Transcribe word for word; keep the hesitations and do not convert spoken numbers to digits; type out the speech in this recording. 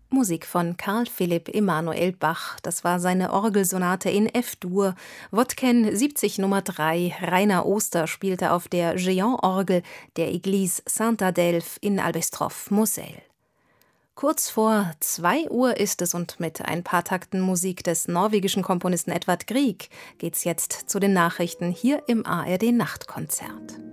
Musik von Carl Philipp Emanuel Bach. Das war seine Orgelsonate in F-Dur. Wodken siebzig Nummer drei. Rainer Oster spielte auf der Géant-Orgel der Église Saint-Adelphe in Albestroff-Moselle. Kurz vor zwei Uhr ist es und mit ein paar Takten Musik des norwegischen Komponisten Edvard Grieg geht's jetzt zu den Nachrichten hier im A R D-Nachtkonzert.